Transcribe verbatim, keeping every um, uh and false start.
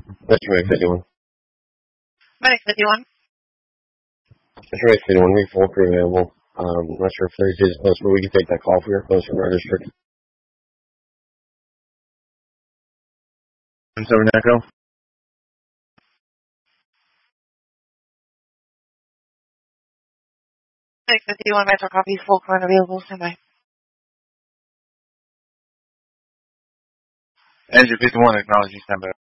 That's right, fifty-one. Medic fifty-one. That's right, fifty-one. We full crew available. Um, I'm not sure if Thursday's close, but we can take that call for your close from our district. And seven Echo. Medic fifty-one, Metro copy, full current available, standby. Engine fifty-one, acknowledging standby.